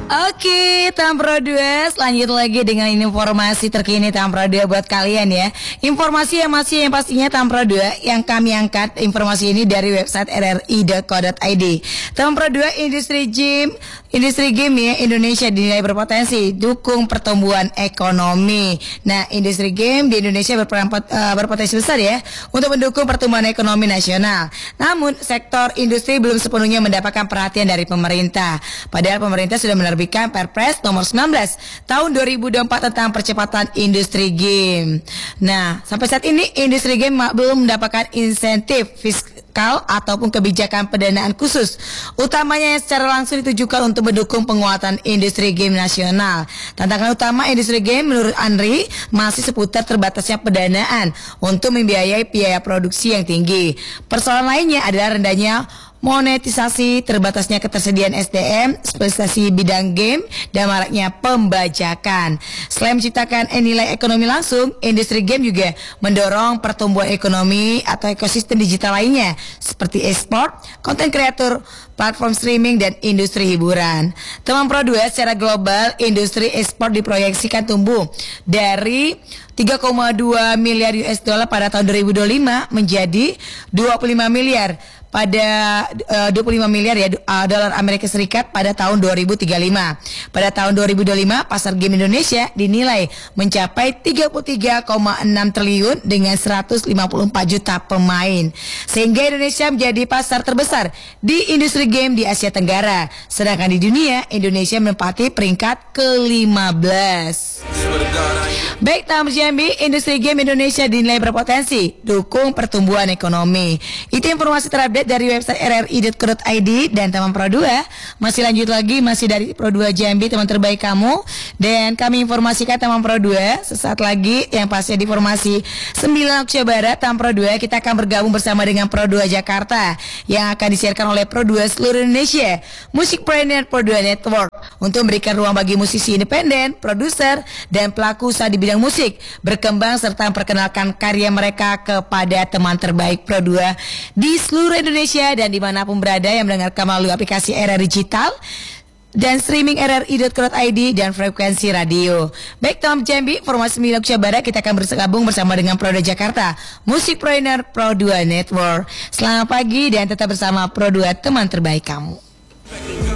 Oke, Tampro 2, lanjut lagi dengan informasi terkini Tampro 2 buat kalian ya. Informasi yang pastinya Tampro 2 yang kami angkat informasi ini dari website rri.co.id. Tampro 2 industri game ya Indonesia dinilai berpotensi dukung pertumbuhan ekonomi. Nah, industri game di Indonesia berpotensi besar ya untuk mendukung pertumbuhan ekonomi nasional. Namun, sektor industri belum sepenuhnya mendapatkan perhatian dari pemerintah. Padahal pemerintah sudah menerbitkan Perpres nomor 19 tahun 2024 tentang percepatan industri game. Nah, sampai saat ini industri game belum mendapatkan insentif fiskal ataupun kebijakan pendanaan khusus, utamanya yang secara langsung ditujukan untuk mendukung penguatan industri game nasional. Tantangan utama industri game menurut Andri masih seputar terbatasnya pendanaan untuk membiayai biaya produksi yang tinggi. Persoalan lainnya adalah rendahnya monetisasi, terbatasnya ketersediaan SDM, spesialisasi bidang game, dan maraknya pembajakan. Selain menciptakan nilai ekonomi langsung, industri game juga mendorong pertumbuhan ekonomi atau ekosistem digital lainnya seperti e-sport, konten kreator, platform streaming, dan industri hiburan. Teman Pro 2, secara global, industri e-sport diproyeksikan tumbuh dari 3,2 miliar US dollar pada tahun 2025 menjadi 25 miliar pada 25 miliar ya dolar Amerika Serikat pada tahun 2035. Pada tahun 2025 pasar game Indonesia dinilai mencapai 33,6 triliun dengan 154 juta pemain. Sehingga Indonesia menjadi pasar terbesar di industri game di Asia Tenggara. Sedangkan di dunia, Indonesia menempati peringkat ke-15. Baik, Tamu Jambi, industri game Indonesia dinilai berpotensi dukung pertumbuhan ekonomi. Itu informasi terupdate dari website rri.co.id dan teman Pro 2. Masih lanjut lagi, masih dari Pro 2 Jambi, teman terbaik kamu. Dan kami informasikan teman Pro 2 sesaat lagi yang pasti di informasi 9 Oktober Barat, teman Pro 2 kita akan bergabung bersama dengan Pro 2 Jakarta yang akan disiarkan oleh Pro 2 seluruh Indonesia, Musikpreneur Pro 2 Network, untuk memberikan ruang bagi musisi independen, produser, dan pelaku usaha di bidang musik berkembang serta memperkenalkan karya mereka kepada teman terbaik Pro 2 di seluruh Indonesia dan dimanapun berada yang mendengarkan melalui aplikasi RRI Digital dan streaming rri.co.id dan frekuensi radio. Baik, Tom Jambi, informasi Milok Barat, kita akan bergabung bersama dengan Pro 2 Jakarta, Musikpreneur Pro 2 Network. Selamat pagi dan tetap bersama Pro 2, teman terbaik kamu.